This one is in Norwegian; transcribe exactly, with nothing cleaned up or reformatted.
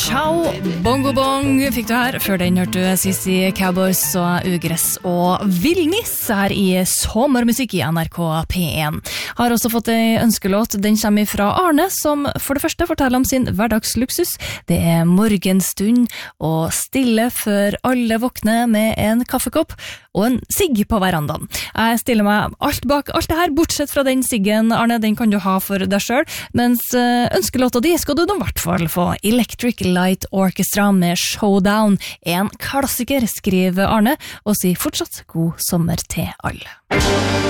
Ciao, bongo bong fikk du her. Før den hørte du Sissy Cowboys og Ugress og Villnis her i sommermusikk i N R K P en. Har også fått en ønskelåt. Den kommer fra Arne, som for det første forteller om sin hverdagsluksus. Det er morgenstund og stille før alle våkner med en kaffekopp og en sigg på verandaen. Jeg stiller meg alt bak alt det her, bortsett fra den siggen, Arne, den kan du ha for deg selv, mens ønskelåta di skal du i hvert fall få. Electric Light Orchestra med Showdown, en klassiker, skriver Arne, og sier fortsatt god sommer til alle.